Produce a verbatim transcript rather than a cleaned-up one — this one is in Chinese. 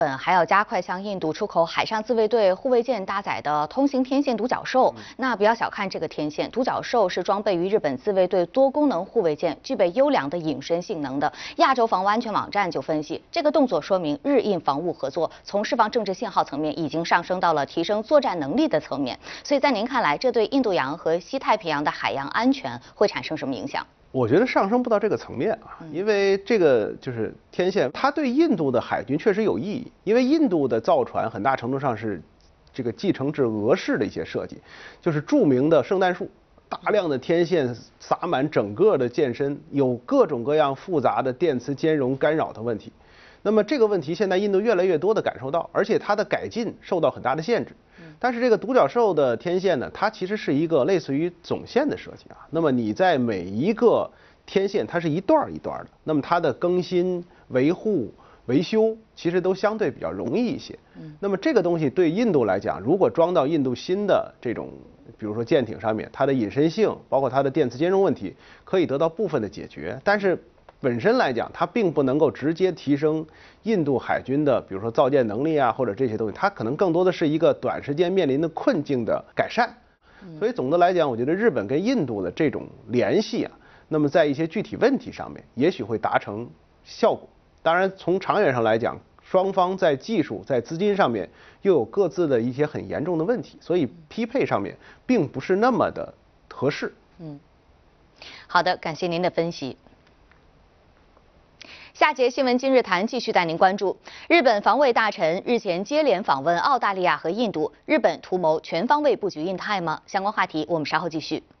本还要加快向印度出口海上自卫队护卫舰搭载的通行天线独角兽。那不要小看这个天线，独角兽是装备于日本自卫队多功能护卫舰，具备优良的隐身性能的。亚洲防务安全网站就分析，这个动作说明日印防务合作从释放政治信号层面，已经上升到了提升作战能力的层面。所以在您看来，这对印度洋和西太平洋的海洋安全会产生什么影响？ 我觉得上升不到这个层面啊，因为这个就是天线，它对印度的海军确实有意义，因为印度的造船很大程度上是这个继承至俄式的一些设计，就是著名的圣诞树，大量的天线撒满整个的舰身，有各种各样复杂的电磁兼容干扰的问题。 那么这个问题现在印度越来越多的感受到，而且它的改进受到很大的限制。但是这个独角兽的天线呢，它其实是一个类似于总线的设计啊。那么你在每一个天线，它是一段一段的，那么它的更新、维护、维修其实都相对比较容易一些。那么这个东西对印度来讲，如果装到印度新的这种，比如说舰艇上面，它的隐身性，包括它的电磁兼容问题，可以得到部分的解决。但是 本身来讲，它并不能够直接提升印度海军的，比如说造舰能力啊，或者这些东西，它可能更多的是一个短时间面临的困境的改善。所以总的来讲，我觉得日本跟印度的这种联系啊，那么在一些具体问题上面，也许会达成效果。当然，从长远上来讲，双方在技术、在资金上面又有各自的一些很严重的问题，所以匹配上面并不是那么的合适。 嗯，好的，感谢您的分析。 下节新闻今日谈继续带您关注，日本防卫大臣日前接连访问澳大利亚和印度，日本图谋全方位布局印太吗？相关话题我们稍后继续。